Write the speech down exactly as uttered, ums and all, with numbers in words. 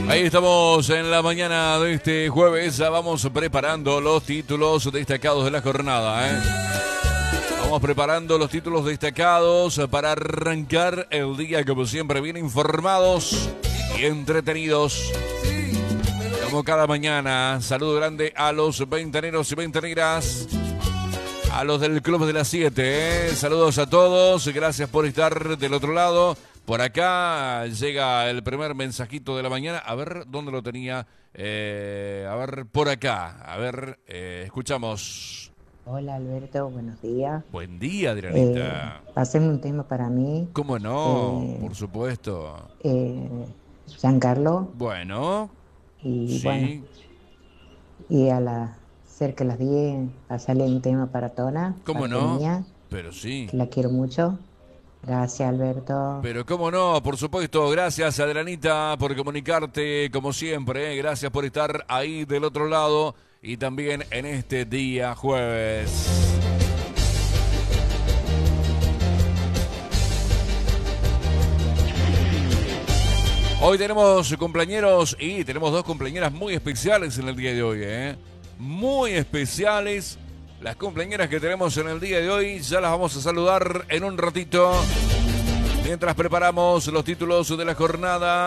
Ahí estamos en la mañana de este jueves. Vamos preparando los títulos destacados de la jornada, ¿eh? Vamos preparando los títulos destacados para arrancar el día, como siempre, bien informados y entretenidos. Como cada mañana, saludo grande a los ventaneros y ventaneras, a los del Club de las siete, ¿eh? Saludos a todos, gracias por estar del otro lado. Por acá llega el primer mensajito de la mañana. A ver, ¿dónde lo tenía? Eh, a ver, por acá. A ver, eh, escuchamos. Hola Alberto, buenos días. Buen día, Adrianita. Eh, Pasemos un tema para mí. ¿Cómo no? Eh, Por supuesto. eh, Giancarlo. Bueno, Y bueno, sí. y a las cerca de las diez pasarle un tema para Tona, ¿Cómo parte no? mía, Pero sí. que la quiero mucho. Gracias Alberto. Pero cómo no, por supuesto. Gracias, Adrianita, por comunicarte como siempre, ¿eh? Gracias por estar ahí del otro lado y también en este día jueves. Hoy tenemos cumpleañeros y tenemos dos cumpleañeras muy especiales en el día de hoy, ¿eh? Muy especiales. Las cumpleañeras que tenemos en el día de hoy, ya las vamos a saludar en un ratito. Mientras preparamos los títulos de la jornada.